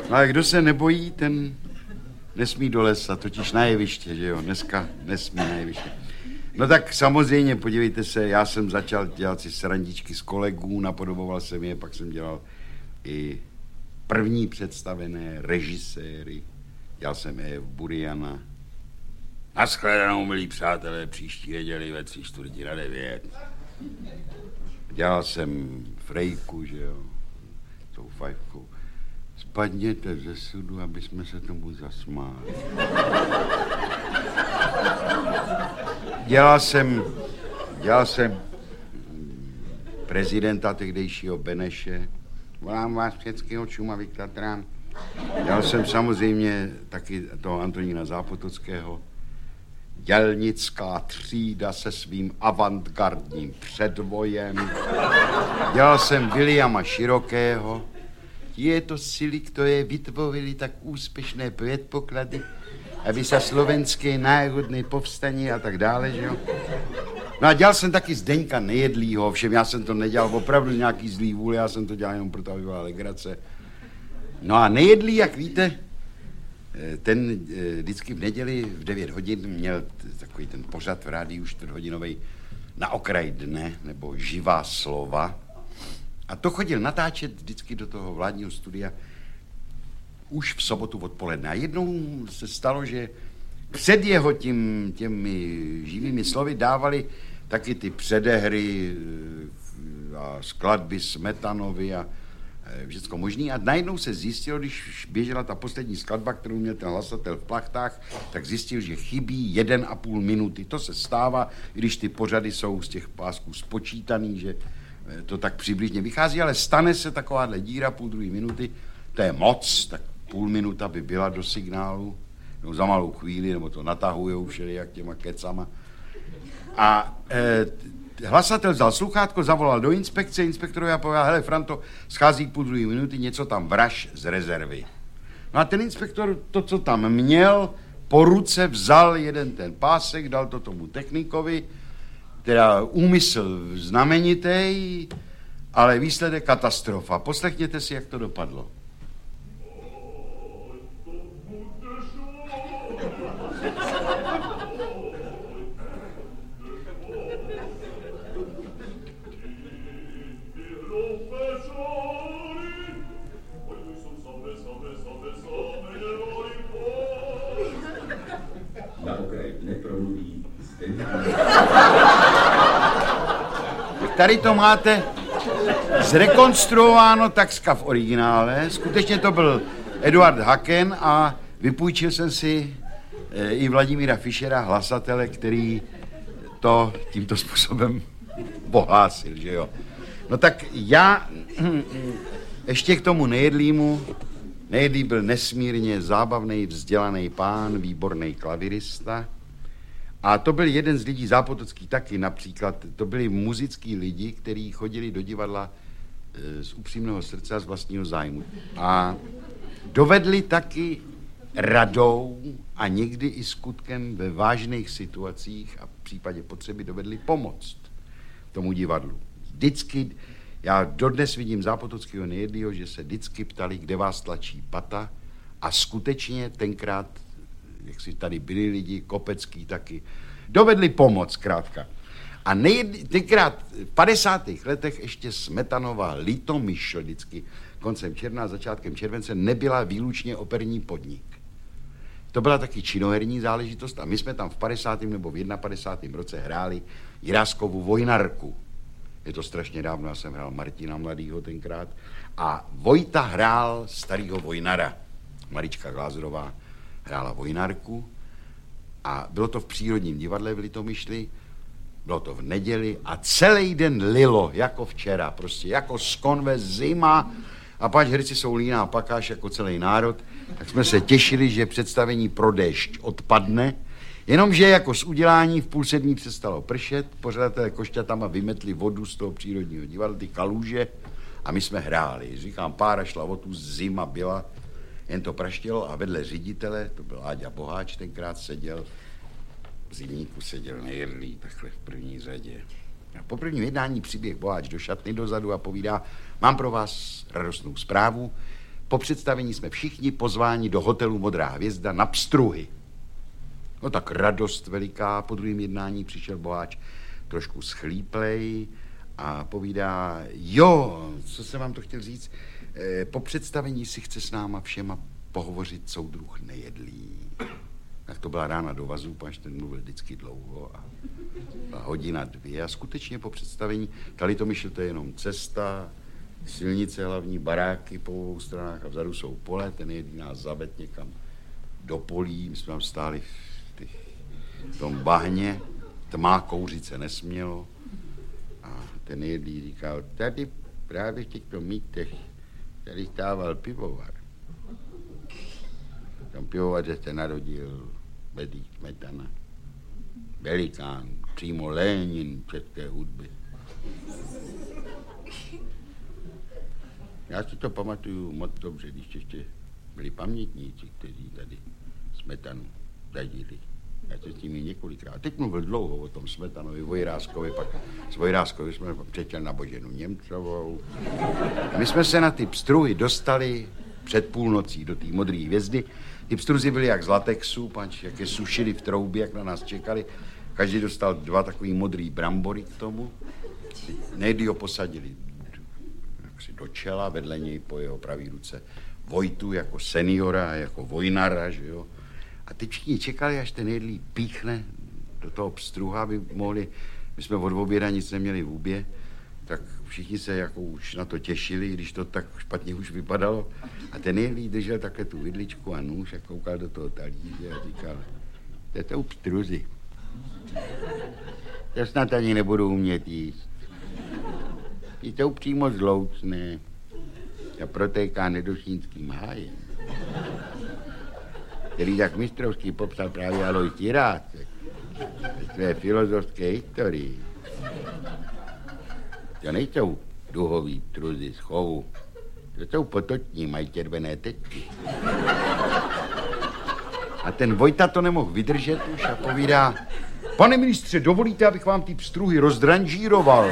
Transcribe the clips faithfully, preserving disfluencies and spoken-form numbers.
Ale kdo se nebojí, ten nesmí do lesa, totiž na jeviště, že jo, dneska nesmí na jeviště. No tak samozřejmě, podívejte se, já jsem začal dělat si srandičky s kolegů, napodoboval jsem je, pak jsem dělal i první představené režiséry, dělal jsem je v Buriana. Naschledanou, milí přátelé, příští neděli ve tři čtvrtí na devět. Dělal jsem Frejku, že jo, tou fajfkou. Spadněte ze sudu, aby jsme se tomu zasmáli. Dělal jsem, dělal jsem prezidenta tehdejšího Beneše. Volám vás všeckého Šumavy k Tatrám. Dělal jsem samozřejmě taky toho Antonína Zápotockého. Dělnická třída se svým avantgardním předvojem. Dělal jsem Williama Širokého. Je to síly, které vytvořili tak úspěšné předpoklady, aby se slovenské národné povstání a tak dále, že jo. No a dělal jsem taky Zdeňka Nejedlýho, všem já jsem to nedělal opravdu nějaký zlý vůle, já jsem to dělal jenom proto, aby byla legrace. No a Nejedlý, jak víte, ten vždycky v neděli v devět hodin měl takový ten pořad v rádiu čtvrthodinovej Na okraj dne, nebo Živá slova. A to chodil natáčet vždycky do toho vládního studia už v sobotu odpoledne. A jednou se stalo, že před jeho tím, těmi živými slovy dávali taky ty předehry a skladby Smetanovi a všecko možný. A najednou se zjistilo, když běžela ta poslední skladba, kterou měl ten hlasatel v plachtách, tak zjistil, že chybí jeden a půl minuty. To se stává, když ty pořady jsou z těch pásků spočítaný, že to tak přibližně vychází, ale stane se takováhle díra půl druhé minuty, to je moc, tak půl minuta by byla do signálu, no za malou chvíli, nebo to natahujou všelijak těma kecama. A e, hlasatel vzal sluchátko, zavolal do inspekce, inspektorovi a povedal, hele Franto, schází půl druhé minuty, něco tam vraž z rezervy. No a ten inspektor to, co tam měl, po ruce vzal jeden ten pásek, dal to tomu technikovi, teda úmysl znamenitý, ale výsledek katastrofa. Poslechněte si, jak to dopadlo. Na okraj nepromluví Tady to máte zrekonstruováno takřka v originále. Skutečně to byl Eduard Haken a vypůjčil jsem si e, i Vladimíra Fischera, hlasatele, který to tímto způsobem pohlásil, že jo. No tak já ještě k tomu Nejedlýmu. Nejedlý byl nesmírně zábavný, vzdělaný pán, výborný klavirista. A to byl jeden z lidí, Zápotocký taky například, to byli muzický lidi, kteří chodili do divadla e, z upřímného srdce a z vlastního zájmu. A dovedli taky radou a někdy i skutkem ve vážných situacích a v případě potřeby dovedli pomoct tomu divadlu. Vždycky, já dodnes vidím Zápotockého Nejedlýho, že se vždycky ptali, kde vás tlačí pata a skutečně tenkrát, jak si tady byli lidi, Kopecký taky, dovedli pomoc zkrátka. A nejedli, tenkrát v padesátých letech ještě Smetanova Litomyšl vždycky koncem června a začátkem července nebyla výlučně operní podnik. To byla taky činoherní záležitost a my jsme tam v padesátém nebo v padesátém prvním roce hráli Jiráskovu Vojnarku. Je to strašně dávno, já jsem hrál Martina Mladýho tenkrát a Vojta hrál starýho Vojnara. Marička Glázerová hrála Vojnarku a bylo to v Přírodním divadle v Litomyšli, bylo to v neděli a celý den lilo, jako včera, prostě jako z konve zima a pač herci jsou líná pakáš jako celý národ, tak jsme se těšili, že představení Pro déšť odpadne, jenomže jako z udělání v půl sedmí přestalo pršet, pořadatelé Košťatama vymetli vodu z toho Přírodního divadla, ty kaluže a my jsme hráli. Říkám, pára šla o tu, zima byla, jen to praštělo a vedle ředitele, to byl Áďa Boháč, tenkrát seděl, v zimníku seděl Nejedlý, takhle v první řadě. A po prvním jednání přiběh Boháč do šatny dozadu a povídá, mám pro vás radostnou zprávu, Po představení jsme všichni pozváni do hotelu Modrá hvězda na pstruhy. No tak radost veliká, po druhém jednání přišel boháč trošku schlíplej a povídá, jo, co jsem vám to chtěl říct, e, po představení si chce s náma všema pohovořit soudruh Nejedlý. Tak to byla rána do vazu, pač ten mluvil vždycky dlouho a, a hodina dvě a skutečně po představení, tady to myšl, to je jenom cesta, silnice hlavní, baráky po obou stranách a vzadu jsou pole, ten Nejedlý nás zaved někam do polí, my jsme tam stáli v, těch, v tom bahně, tmá, kouřit se nesmělo a ten Nejedlý říkal, tady právě v těchto mítech tady stával pivovar. Tam pivovaře se narodil Bedřich Smetana, velikán, přímo Lénin české hudby. Já si to pamatuju moc dobře, když ještě byli pamětníci, kteří tady Smetanu zažili. Já se s nimi několikrát. Teď mluvil dlouho o tom Smetanovi, Vojráskovi, pak s Vojráskovi jsme přečel na Boženu Němcovou. A my jsme se na ty pstruhy dostali před půlnocí do té Modré hvězdy. Ty pstruzy byly jak z latexu, panč, jak je sušili v troubě, jak na nás čekali. Každý dostal dva takový modrý brambory k tomu. Nejedli ho posadili do čela, vedle něj po jeho pravý ruce Vojtu jako seniora, jako vojnara, že jo. A teď všichni čekali, až ten Nejedlý píchne do toho pstruha, aby mohli, my jsme od oběda nic neměli v hubě, tak všichni se jako už na to těšili, když to tak špatně už vypadalo. A ten Nejedlý držel také tu vidličku a nůž a koukal do toho talíře a říkal, to jsou pstruzy. To snad ani nebudu umět jíst. Ty jsou přímo zloucné a protéká nedošínským hájem, který tak mistrovsky popsal právě Alois Jirácek ve své filozofské historii. To nejsou duhový pstruzy z chovu, to jsou potoční, mají červené tečky. A ten Vojta to nemohl vydržet už a povídá, pane ministře, dovolíte, abych vám ty pstruhy rozdranžíroval?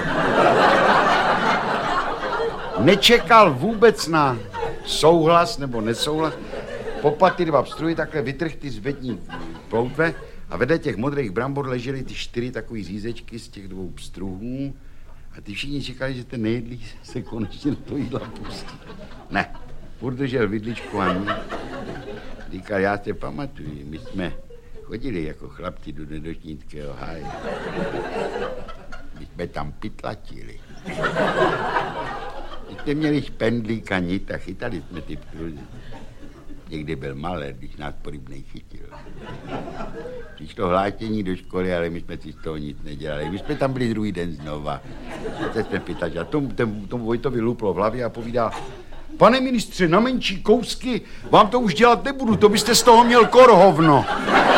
Nečekal vůbec na souhlas nebo nesouhlas. Popad ty dva pstruhy, takhle vytrh ty zvední ploutve a vedle těch modrých brambor ležely ty čtyři takové řízečky z těch dvou pstruhů a ty všichni čekali, že ten Nejedlý se konečně do toho jídla pustí. Ne, furt držel vidličku a ní. Říkal, já se pamatuju, my jsme chodili jako chlapci do nedošínského háje. My jsme tam pytlačili. My jsme měli špendlík a nit a chytali jsme ty pstruzy. Někdy byl malé, když nás porybnej chytil. Přišlo hlášení do školy, ale my jsme si z toho nic nedělali. My jsme tam byli druhý den znova. Teď jsme pytlačili. A tomu, tomu, tomu Vojtovi luplo v hlavě a povídá, pane ministře, na menší kousky vám to už dělat nebudu, to byste z toho měl korhovno.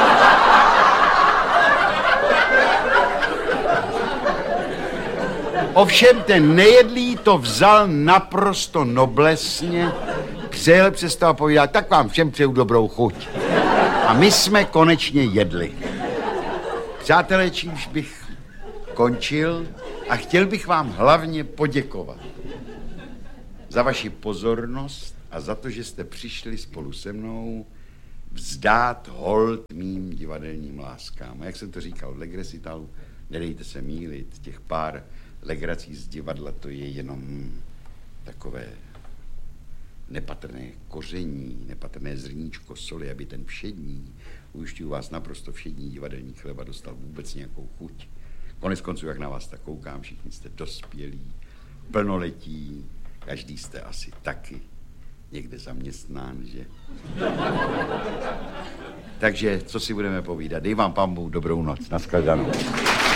Ovšem ten Nejedlý to vzal naprosto noblesně, přijel přes to a povídal, tak vám všem přeju dobrou chuť. A my jsme konečně jedli. Přátelé, čímž bych končil a chtěl bych vám hlavně poděkovat za vaši pozornost a za to, že jste přišli spolu se mnou vzdát hold mým divadelním láskám. A jak jsem to říkal v Legrecitalu, nedejte se mýlit, těch pár legrací z divadla, to je jenom takové nepatrné koření, nepatrné zrníčko soli, aby ten všední, ujišťuju vás, naprosto všední divadelní chleba dostal vůbec nějakou chuť. Konec konců, jak na vás tak koukám, všichni jste dospělí, plnoletí, každý jste asi taky někde zaměstnán, že? Takže, co si budeme povídat? Dej vám, pán Bůh, dobrou noc. Nashledanou.